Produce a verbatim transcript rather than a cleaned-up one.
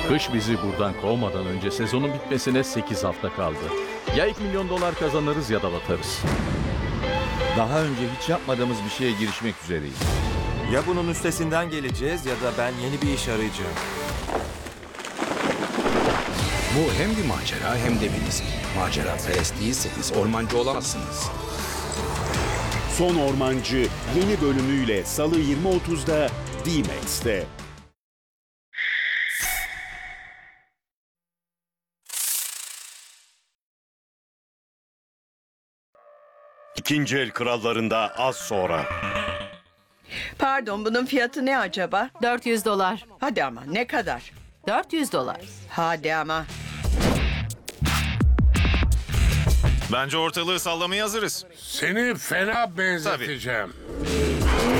Kış bizi buradan kovmadan önce sezonun bitmesine sekiz hafta kaldı. Ya iki milyon dolar kazanırız ya da batarız. Daha önce hiç yapmadığımız bir şeye girişmek üzereyiz. Ya bunun üstesinden geleceğiz ya da ben yeni bir iş arayacağım. Bu hem bir macera hem de bir risk. Macera perest değilseniz ormancı olamazsınız. Son Ormancı yeni bölümüyle Salı yirmi otuzda D-Max'te. İkinci El Krallarında az sonra. Pardon, bunun fiyatı ne acaba? dört yüz dolar. Hadi ama, ne kadar? dört yüz dolar. Hadi ama. Bence ortalığı sallamaya hazırız. Seni fena benzeteceğim.